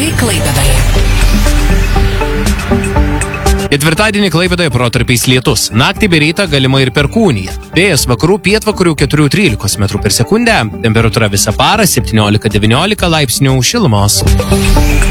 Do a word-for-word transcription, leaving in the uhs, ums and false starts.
orai Klaipėdoje. Ketvirtadienį Klaipėdoje protarpiais lietus. Naktį bei rytą galima ir perkūnija. Vėjas vakarų pietvakarių keturi trylika metrų per sekundę. Temperatūra visą parą septyniolika devyniolika laipsnių šilumos.